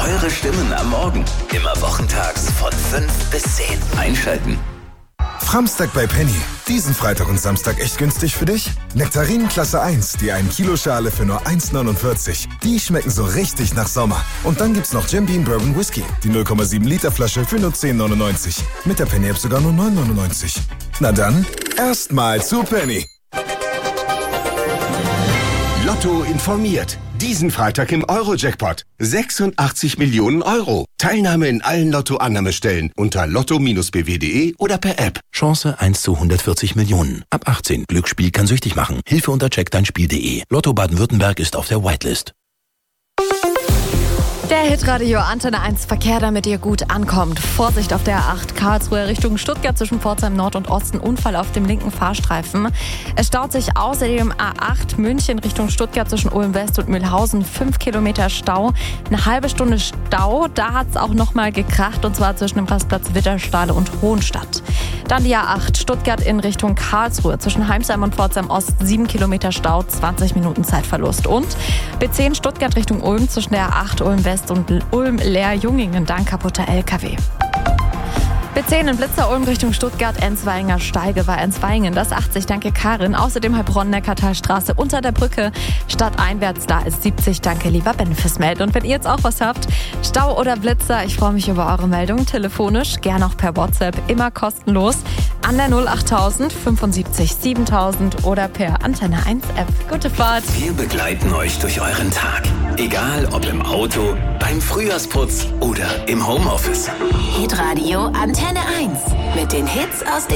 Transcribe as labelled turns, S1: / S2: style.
S1: Eure Stimmen am Morgen. Immer wochentags von 5 bis 10. Einschalten.
S2: Framstag bei Penny. Diesen Freitag und Samstag echt günstig für dich? Nektarinen Klasse 1, die 1 Kilo Schale für nur 1,49. Die schmecken so richtig nach Sommer. Und dann gibt's noch Jim Beam Bourbon Whisky. Die 0,7 Liter Flasche für nur 10,99. Mit der Penny-App sogar nur 9,99. Na dann, erstmal zu Penny.
S3: Lotto informiert. Diesen Freitag im Euro-Jackpot. 86 Millionen Euro. Teilnahme in allen Lotto-Annahmestellen unter lotto-bw.de oder per App.
S4: Chance 1 zu 140 Millionen. Ab 18. Glücksspiel kann süchtig machen. Hilfe unter checkdeinspiel.de. Lotto Baden-Württemberg ist auf der Whitelist.
S5: Der Hitradio Antenne 1 Verkehr, damit ihr gut ankommt. Vorsicht auf der A8 Karlsruhe Richtung Stuttgart zwischen Pforzheim Nord und Osten. Unfall auf dem linken Fahrstreifen. Es staut sich außerdem A8 München Richtung Stuttgart zwischen Ulm West und Mühlhausen. 5 Kilometer Stau. Eine halbe Stunde Stau. Da hat es auch nochmal gekracht und zwar zwischen dem Rastplatz Witterstahle und Hohenstadt. Dann die A8 Stuttgart in Richtung Karlsruhe zwischen Heimsheim und Pforzheim Ost. 7 Kilometer Stau, 20 Minuten Zeitverlust. Und B10 Stuttgart Richtung Ulm zwischen der A8 Ulm West und Ulm-Leer-Jungingen, dann kaputter LKW. B10 in Blitzer Ulm Richtung Stuttgart, Enzweinger Steige bei Enzweingen, das 80, danke Karin. Außerdem Heilbronn-Neckartalstraße unter der Brücke, stadteinwärts, da ist 70, danke lieber Ben fürs Melden. Und wenn ihr jetzt auch was habt, Stau oder Blitzer, ich freue mich über eure Meldung, telefonisch, gern auch per WhatsApp, immer kostenlos, an der 08000 75 7000 oder per Antenne 1 App. Gute Fahrt!
S1: Wir begleiten euch durch euren Tag. Egal ob im Auto, beim Frühjahrsputz oder im Homeoffice.
S6: Hitradio Antenne 1 mit den Hits aus den